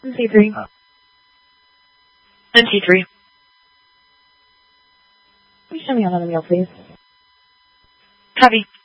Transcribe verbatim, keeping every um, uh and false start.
M C three. Uh, N T three. Can you show me another wheel, please? Copy.